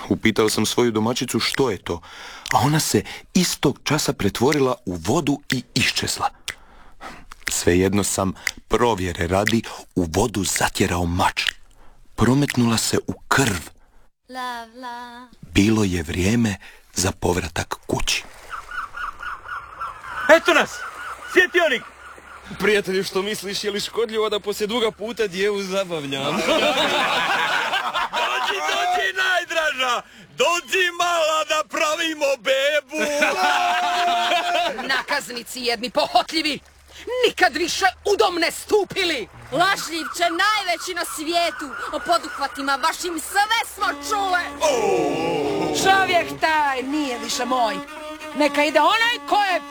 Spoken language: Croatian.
Upitao sam svoju domaćicu što je to, a ona se istog časa pretvorila u vodu i iščezla. Svejedno sam, provjere radi, u vodu zatjerao mač. Prometnula se u krv. Bilo je vrijeme za povratak kući. Eto nas! Svjetionik! Prijatelju, što misliš, je li škodljivo da poslije duga puta djevu zabavljam? Dođi, najdraža! Dođi mala da pravimo bebu! Nakaznici jedni pohotljivi! Nikad više u dom ne stupili! Lažljivče najveći na svijetu! O poduhvatima vašim sve smo čule! Čovjek taj nije više moj! Neka ide onaj ko je